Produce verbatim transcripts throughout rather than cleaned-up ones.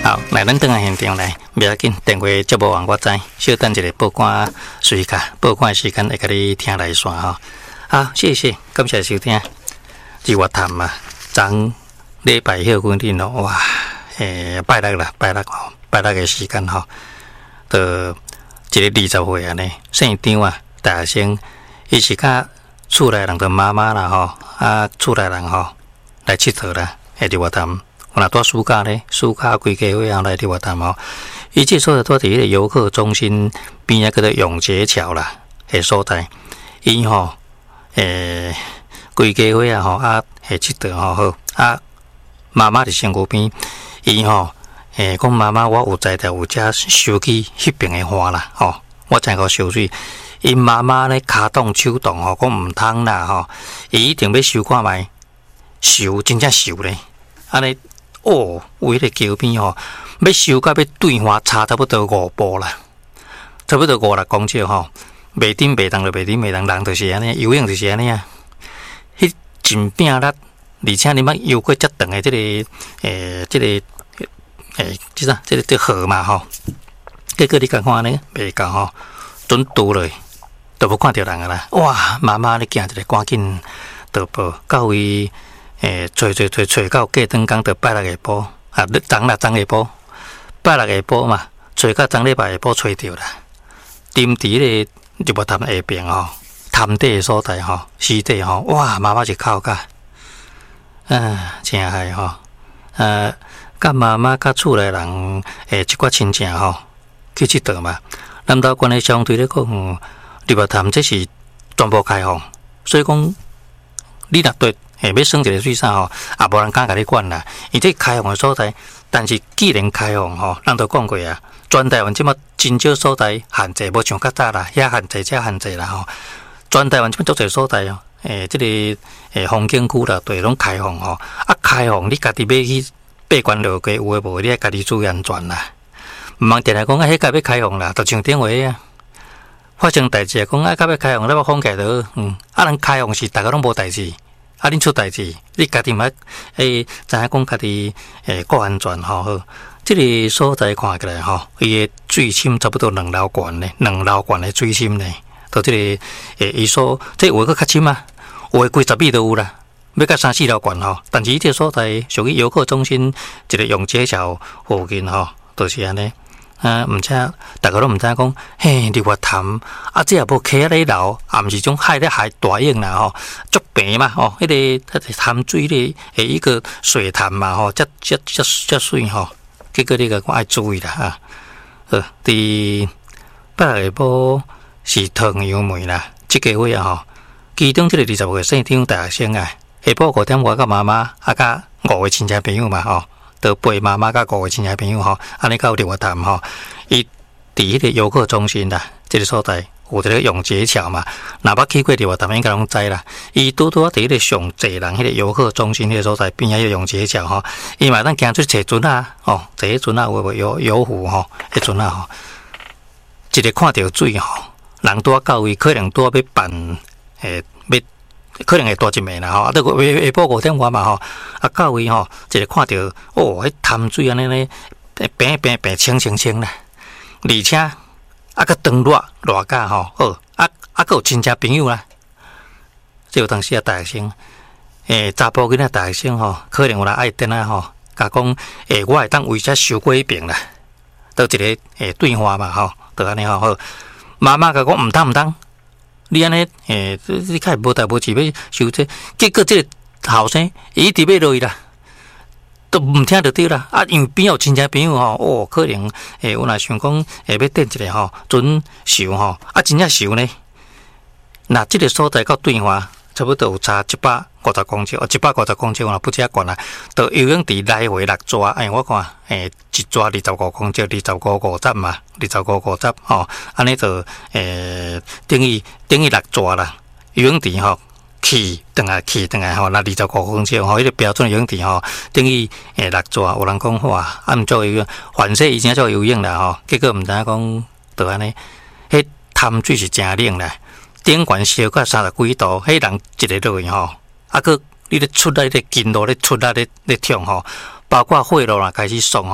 好，来，咱转来现场来，不要紧，电话接无完我知，稍等一下报关随卡，报关时间会甲你听来线吼。好，谢谢，感谢收听。日月潭嘛，昨礼拜迄个日咯，哇，诶，拜六啦，拜六吼，拜六个时间吼，就一个二十岁安尼，现场啊，大学生，伊是甲厝内人的妈妈啦吼，啊，厝内人吼来佚佗啦，诶，日月潭。我若带暑假咧，暑假规家伙人来日月潭吼，伊即所在住伫迄个游客中心边仔叫做永捷桥啦，诶所在，伊吼诶规家伙啊吼啊诶佚佗吼好啊，妈妈伫身躯边，伊吼诶讲妈妈我有在条有遮收起迄边诶花啦吼，我才个收水，因妈妈咧骹动手动吼，讲毋通啦吼，伊一定要收看觅，收真正收咧，安尼。哦，有迄个桥边吼，要收到要对花差差不多五步啦，差不多五六公尺吼，袂顶袂动就袂顶袂动，人就是安尼，游泳就是安尼啊。迄真拼力，而且你莫游过遮长的即、这个诶，即、这个诶，即啥？即、这个这河嘛吼，结果你甲看呢，袂够吼，准拄落，都无看到人啊啦。哇，妈妈你行一个赶紧倒步到位。诶，找找找找到过灯工，就拜六下晡啊，昨啦昨下晡，拜六下晡嘛，找到昨礼拜下晡找着啦。沉伫咧日月潭下边吼，潭底的所在吼，溪底吼，哇，妈妈就哭甲，啊，真害吼，呃，甲妈妈甲厝内人诶，一寡亲戚吼，去佚佗嘛。咱兜关系相对咧讲，日月潭这是全部开放，所以讲你若对。诶，要耍一个水啥吼，也无人敢甲你管啦。伊这开放的所在，但是既然开放吼，咱都讲过啊，全台湾即马真少所在限制，无像较早啦，遐限制遮限制啦吼。全台湾即马足侪所在哦，诶，即、这个诶风景区啦，对，拢开放吼。啊，开放你家己要去闭关落街，有诶无？你爱家己注意安全啦。毋通定来讲啊，迄个要开放啦，就像顶话啊，发生代志啊，讲啊，甲要开放，你要放起来嗯，啊，人开放是大家拢无代志。啊！恁出代志，你家己嘛诶，知影讲家己诶顾安全吼好。即、这个所在看起来吼，伊诶水深差不多两楼悬咧，两楼悬诶水深咧，到即、这个诶伊所，即有诶佫较深啊，有诶几十米都有啦，要到三四楼悬吼。但是伊即个所在属于游客中心一个永捷桥附近吼，就是安尼。啊，毋且大家都毋知讲，嘿，日月潭啊，这也无溪咧流，也毋是种海咧海大涌啦吼，足平嘛吼，迄、那个迄个潭水咧，诶，一个水潭嘛吼，遮遮遮遮水吼，结果你个爱注意啦哈。呃，伫拜六下晡是糖油梅啦，即个位啊吼，其中即个二十个生场大学生啊，下晡五点我甲妈妈啊甲五个亲戚朋友嘛吼。都陪妈妈甲五个亲戚朋友吼，安尼到日月潭吼，伊伫迄个游客中心啦，即、这个所在有一个永捷桥嘛，若捌去过日月潭应该拢知啦。伊拄拄啊伫迄个上济人迄个游客中心迄个所在边仔有永捷桥吼，伊嘛当行出坐船啊，哦，坐迄船啊有无游游湖吼，迄船啊吼，一个看到水吼，人拄啊到位，可能拄啊要办诶要。可能会大一暝啦吼，啊，到下下晡五点外嘛吼，啊到位吼，一个看到哦，迄潭水安尼咧，平平平清清清啦，而且啊个长热热甲吼，好啊啊个有亲戚朋友啦，即有当时啊大学生，诶查甫囡仔大学生吼，可能有人爱电啊吼，甲讲诶我会当为遮收过一遍啦，到一个诶对话嘛吼，就安尼吼好，妈妈甲讲毋通毋通。你安尼，诶，你较无代无志要收这，结果这个后生伊直要落去啦，都毋听着对啦。啊，因为边有亲戚朋友吼，哦，可能诶，我若想讲，诶，要等一个吼，准收吼，啊，真正收呢。那这个所在到对话，差不多有差一百五十公尺，哦，一百五十公尺啦，不遮悬啦，到游泳池来回六抓，诶，我看，诶，一抓二十五公尺，二十五五十嘛，二十五五十吼，安尼就诶，等于等于六抓啦。游泳池吼，去等下去等下吼，那二十五公尺吼，迄个标准游泳池吼，等于诶六抓。有人讲哇，啊，毋做游泳，反正以前做游泳啦吼，结果毋知影讲，就安尼，迄潭水是真冷啦。顶悬烧到三十几度，迄人一个落去吼，啊个你咧出来咧筋路咧出来咧咧痛吼，包括血路啦开始送吼，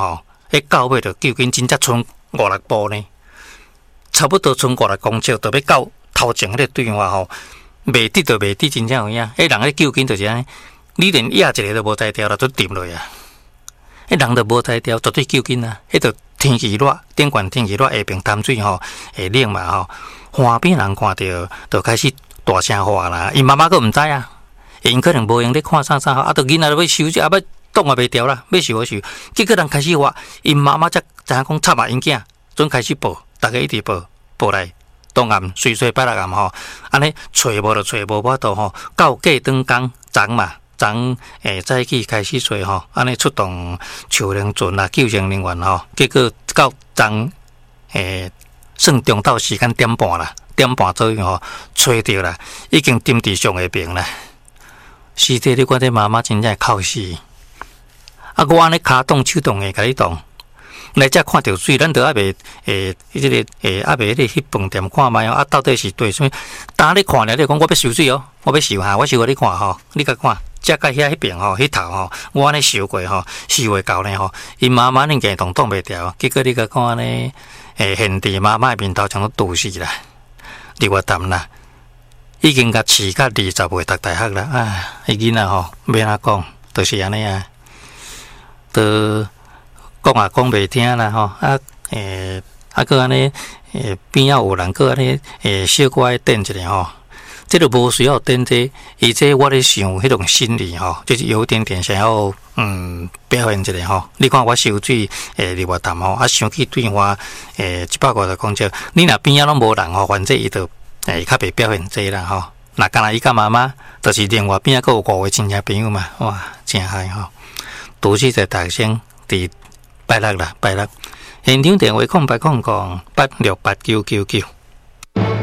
迄到尾着究竟真正剩五六步呢？差不多剩五六公尺，就要到头前迄个对话吼，未得就未得，真正有影。迄人咧究竟就是安尼，你连压一个都无才调啦，都沉落啊！迄人都无才调，绝对究竟啊！迄着天气热，顶悬天气热，下边潭水吼会冷嘛吼，岸边人看到就开始大声话啦。因妈妈佫毋知啊，因可能无用咧看啥啥，啊，着囡仔都要收，啊，要冻也袂调啦，要收就收。结果人开始话，因妈妈才知影讲插嘛，因囝准开始报，逐个一直报报来。东暗随随摆落暗吼，安尼找无就找无法度吼，到过当工昨嘛。昨诶早起开始做吼，安尼出动树林船啦、救生人员吼，结果到昨诶算中昼时间点半啦，点半左右吼，找着啦，已經沉佇上下邊啦。屍體你看這媽媽真正會哭死。啊，我安尼骹動手動誒，甲你動，來才看到水，咱都還未誒，迄個誒還未迄個去飯店看覓哦，啊，到底是對什麼？當你看了，你講我要收水哦，我要收下，我收互你看吼，你甲看。遮甲遐迄邊吼，迄頭吼，我安尼收過吼，收袂到呢吼，伊媽媽恁硬動擋袂掉，結果你甲看安尼，誒現地媽媽面頭全都堵死啦，你話淡啦，已經甲飼甲二十歲讀大學啦，啊，伊囡仔吼，免哪講，就是安尼啊，都講也講袂聽啦吼，啊誒，啊個安尼，誒邊仔有人個安尼，誒小可等一下吼。这就无需要等这，而且我咧想迄種心理吼，就是有一點點想要嗯表現一下吼。你看我收水誒日月潭吼，啊想起對話誒一百五十公尺，你若邊仔攏無人吼，反正伊就誒較袂表現這啦吼。若干若伊甲媽媽，就是另外邊仔佫有五個親戚朋友嘛，哇，真嗨吼！都市在大聲佇拜六啦，拜六現場電話空八空空八六八九九九。